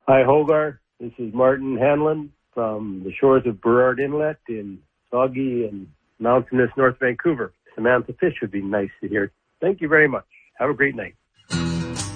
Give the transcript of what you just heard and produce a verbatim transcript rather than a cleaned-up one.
Hi, Hogarth. This is Martin Hanlon from the shores of Burrard Inlet in soggy and mountainous North Vancouver. Samantha Fish would be nice to hear. Thank you very much. Have a great night.